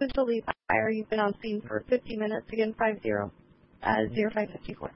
Central Lead Fire. You've been on scene for 50 minutes. Again, 0554.